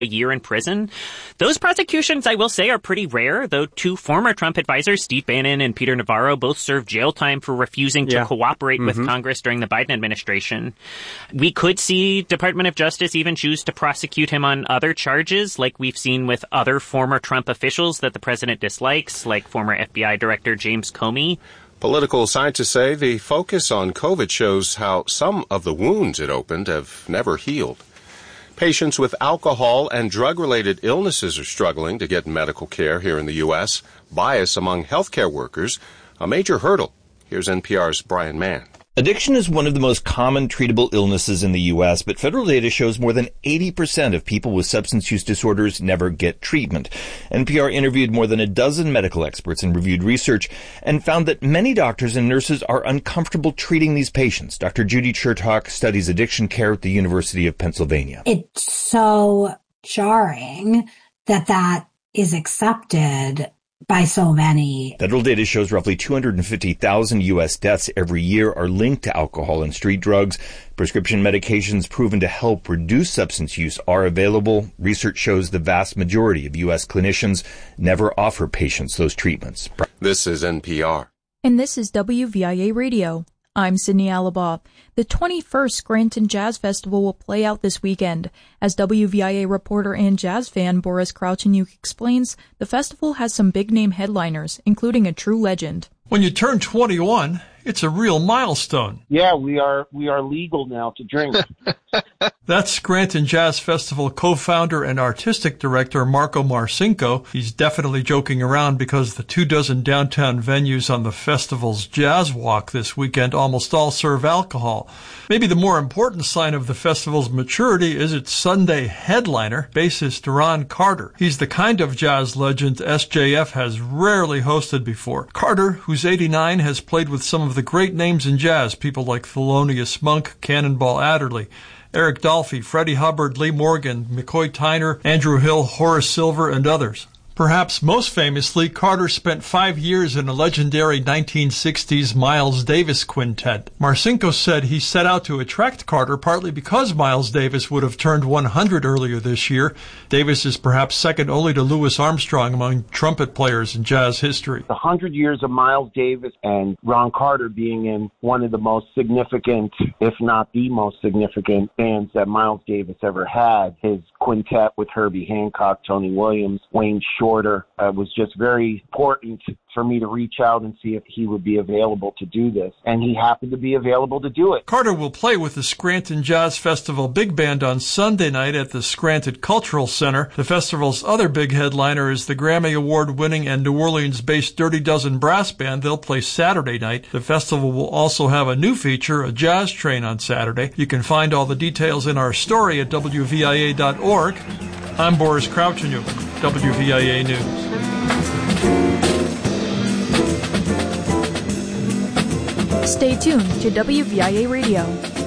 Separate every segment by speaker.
Speaker 1: a year in prison. Those prosecutions, I will say, are pretty rare, though two former Trump advisors, Steve Bannon and Peter Navarro, both served jail time for refusing to cooperate with Congress during the Biden administration. We could see Department of Justice even choose to prosecute him on other charges, like we've seen with other former Trump officials that the president dislikes, like former FBI Director James Comey.
Speaker 2: Political scientists say the focus on COVID shows how some of the wounds it opened have never healed. Patients with alcohol and drug-related illnesses are struggling to get medical care here in the U.S. Bias among healthcare workers, a major hurdle. Here's NPR's Brian Mann.
Speaker 3: Addiction is one of the most common treatable illnesses in the U.S., but federal data shows more than 80% of people with substance use disorders never get treatment. NPR interviewed more than a dozen medical experts and reviewed research and found that many doctors and nurses are uncomfortable treating these patients. Dr. Judy Chertok studies addiction care at the University of Pennsylvania.
Speaker 4: It's so jarring that is accepted by so many.
Speaker 3: Federal data shows roughly 250,000 U.S. deaths every year are linked to alcohol and street drugs. Prescription medications proven to help reduce substance use are available. Research shows the vast majority of U.S. clinicians never offer patients those treatments.
Speaker 2: This is NPR.
Speaker 5: And this is WVIA Radio. I'm Sydney Alabaugh. The 21st Scranton Jazz Festival will play out this weekend. As WVIA reporter and jazz fan Boris Kravchuk explains, the festival has some big-name headliners, including a true legend.
Speaker 6: When you turn 21, it's a real milestone.
Speaker 7: Yeah, we are legal now to drink.
Speaker 6: That's Scranton Jazz Festival co-founder and artistic director Marco Marcinko. He's definitely joking around because the 24 downtown venues on the festival's Jazz Walk this weekend almost all serve alcohol. Maybe the more important sign of the festival's maturity is its Sunday headliner, bassist Ron Carter. He's the kind of jazz legend SJF has rarely hosted before. Carter, who's 89, has played with some of the great names in jazz, people like Thelonious Monk, Cannonball Adderley, Eric Dolphy, Freddie Hubbard, Lee Morgan, McCoy Tyner, Andrew Hill, Horace Silver, and others. Perhaps most famously, Carter spent 5 years in a legendary 1960s Miles Davis quintet. Marcinko said he set out to attract Carter partly because Miles Davis would have turned 100 earlier this year. Davis is perhaps second only to Louis Armstrong among trumpet players in jazz history.
Speaker 7: 100 years of Miles Davis and Ron Carter being in one of the most significant, if not the most significant bands that Miles Davis ever had. His quintet with Herbie Hancock, Tony Williams, Wayne Shorter, was just very important for me to reach out and see if he would be available to do this. And he happened to be available to do it.
Speaker 6: Carter will play with the Scranton Jazz Festival Big Band on Sunday night at the Scranton Cultural Center. The festival's other big headliner is the Grammy Award-winning and New Orleans-based Dirty Dozen Brass Band. They'll play Saturday night. The festival will also have a new feature, a jazz train on Saturday. You can find all the details in our story at WVIA.org. I'm Boris Kravchuk, WVIA News.
Speaker 5: Stay tuned to WVIA Radio.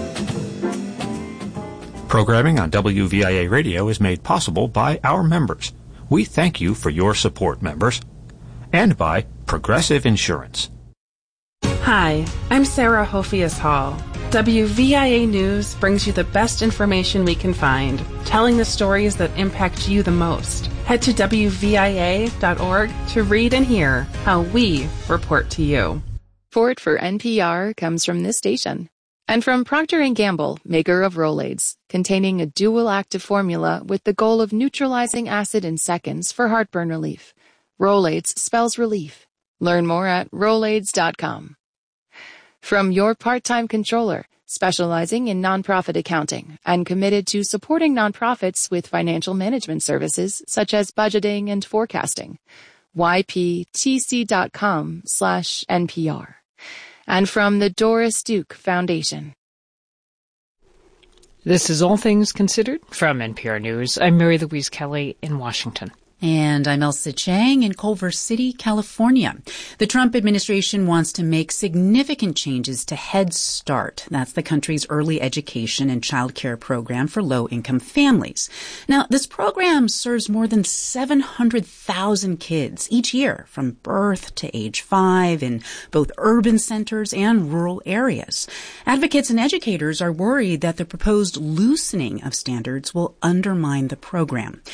Speaker 8: Programming on WVIA Radio is made possible by our members. We thank you for your support, members. And by Progressive Insurance.
Speaker 9: Hi, I'm Sarah Hofias Hall. WVIA News brings you the best information we can find, telling the stories that impact you the most. Head to WVIA.org to read and hear how we report to you.
Speaker 10: Support for NPR comes from this station and from Procter & Gamble, maker of Rolaids, containing a dual active formula with the goal of neutralizing acid in seconds for heartburn relief. Rolaids spells relief. Learn more at Rolaids.com. From your part-time controller, specializing in nonprofit accounting and committed to supporting nonprofits with financial management services such as budgeting and forecasting. YPTC.com/NPR. And from the Doris Duke Foundation.
Speaker 11: This is All Things Considered from NPR News. I'm Mary Louise Kelly in Washington. And I'm Elsa Chang in Culver City, California. The Trump administration wants to make significant changes to Head Start. That's the country's early education and child care program for low-income families. Now, this program serves more than 700,000 kids each year from birth to age 5 in both urban centers and rural areas. Advocates and educators are worried that the proposed loosening of standards will undermine the program.